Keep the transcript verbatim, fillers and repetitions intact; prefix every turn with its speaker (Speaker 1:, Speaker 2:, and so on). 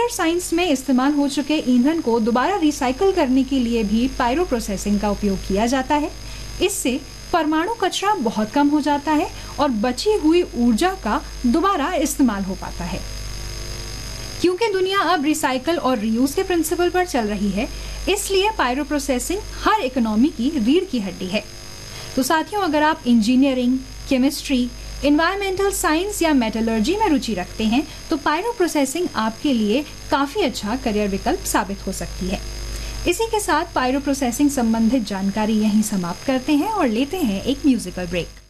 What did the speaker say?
Speaker 1: Computer science में इस्तेमाल हो चुके ईंधन को दोबारा रिसाइकल करने के लिए भी पायरो प्रोसेसिंग का उपयोग किया जाता है। इससे परमाणु कचरा बहुत कम हो जाता है और बची हुई ऊर्जा का दोबारा इस्तेमाल हो पाता है। क्योंकि दुनिया अब रिसाइकल और रीयूज के प्रिंसिपल पर चल रही है, इसलिए पायरो प्रोसेसिंग हर इकोनॉमी की रीढ़ की हड्डी है। तो साथियों, अगर आप इंजीनियरिंग, केमिस्ट्री, एनवायरमेंटल साइंस या मेटलर्जी में रुचि रखते हैं तो पायरो प्रोसेसिंग आपके लिए काफ़ी अच्छा करियर विकल्प साबित हो सकती है। इसी के साथ पायरो प्रोसेसिंग संबंधित जानकारी यहीं समाप्त करते हैं और लेते हैं एक म्यूजिकल ब्रेक।